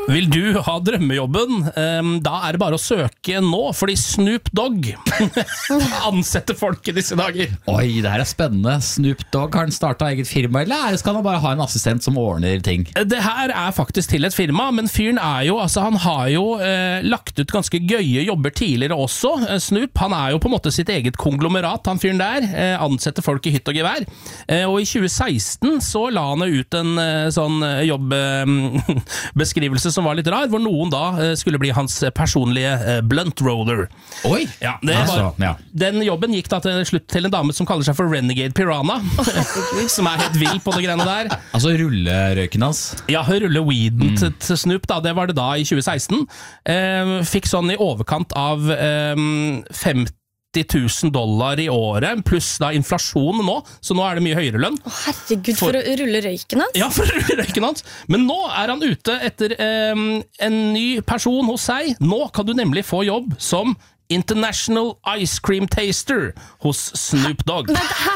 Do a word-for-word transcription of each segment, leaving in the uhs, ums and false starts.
Vil du ha drømmejobben? Um, da er det bare å søke nå, fordi Snoop Dogg ansetter folk i disse dager. Oi, det her er spennende. Snoop Dogg, har han startet eget firma, eller skal han bare ha en assistent som ordner ting? Det her er faktisk til et firma, men fyren er jo, altså han har jo eh, lagt ut ganske gøye jobber tidligere også. Eh, Snoop, han er jo på en måte sitt eget konglomerat, han fyren der, eh, ansetter folk i hytt og gevær. Eh, og i tjue seksten så la han ut en eh, sånn jobbeskrivelse som var litt rar, hvor noen da eh, skulle bli hans personlige eh, blunt roller. Oi! Ja, det var, altså, ja. Den jobben gikk da til slutt til en dame som kaller seg for Renegade Piranha, som er helt vild på det greiene der. Altså rullerøyken hans? Ja, rulle weeden mm. til, til Snoop da, det var det da i tjue seksten. Eh, fikk sånn i overkant av eh, femti tusen dollar i året, pluss da inflasjon nå, så nå er det mye høyere lønn. Å, herregud, for, for å rulle røyken hans? Ja, for å rulle røyken hans. Men nå er han ute etter eh, en ny person hos seg. Nå kan du nemlig få jobb som International Ice Cream Taster hos Snoop Dogg.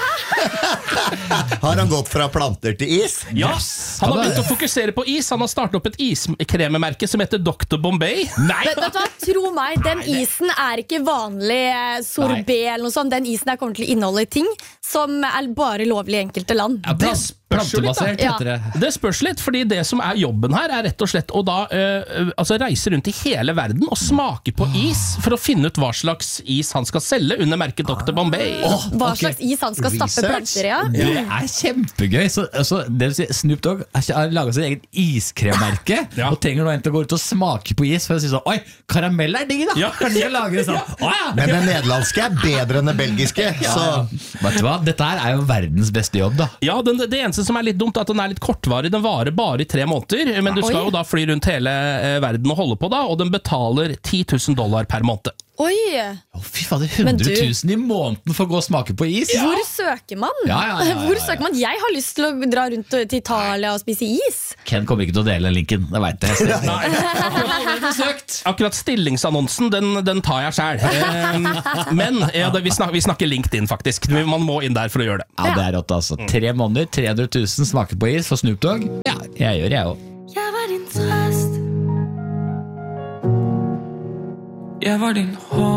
Har han gått fra planter til is? Ja, han har begynt å fokusere på is. Han har startet opp et iskrememerke som heter doktor Bombay. Nei! Vet du hva, tro meg, den isen er ikke vanlig sorbet eller noe sånt. Den isen der kommer til å inneholde ting som er bare lovlig i enkelte land. Ja, det spørs jo litt, da. Ja. det. Det spørs litt, fordi det som er jobben her er rett og slett å da øh, altså reise rundt i hele verden og smake på is for å finne ut hva slags is han skal selge under merket doktor Bombay. Oh, hva ok. slags is han skal stappe Research. planter i, ja? Det er kjempegøy. Så, altså, det vil si, Snoop Dogg har laget sitt eget iskremmerke Ja. og trenger nå en til å gå ut og smake på is for å si sånn, oi, karamell er digg da. Ja. Kanskje jeg lager det sånn. Å, ja. Men den nederlandske er bedre enn den belgiske. Så Vet du hva? Dette her er jo verdens beste jobb da. Ja, den, det eneste som er litt dumt er at den er litt kortvarig. Den varer bare i tre måneder, men du skal Oi. jo da fly rundt hele eh, verden og holde på da, og den betaler ti tusen dollar per måned. Oi, Å, fy fader, Men hundre du- tusen i måneden for å gå og smake på is. hvor søker man? Ja, ja, ja, ja, ja. Hvor søker man? Jeg har lyst til å dra rundt til Italia og spise is. Ken kommer ikke til å dele linken, det vet jeg. Akkurat stillingsannonsen, den, den tar jeg selv. Eh, men ja, det, vi, snakker, vi snakker LinkedIn faktisk. Man må inn der for å gjøre det. Ja, det er rått altså. Tre måneder, tre hundre tusen smaker på is for Snoop Dogg. Ja, jeg gjør jeg også. Jeg var din trøst. Jeg var din håp.